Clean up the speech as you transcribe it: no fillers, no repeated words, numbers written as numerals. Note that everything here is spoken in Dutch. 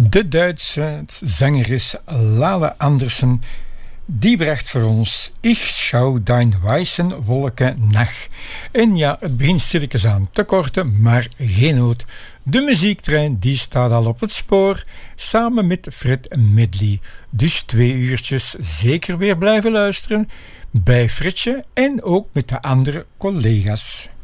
De Duitse zangeres Lale Andersen, die bracht voor ons Ich schau dein weißen Wolke nach. En ja, het begint stilletjes aan te korten, maar geen nood. De muziektrein die staat al op het spoor, samen met Fred Medley. Dus 2 uurtjes zeker weer blijven luisteren bij Fredje en ook met de andere collega's.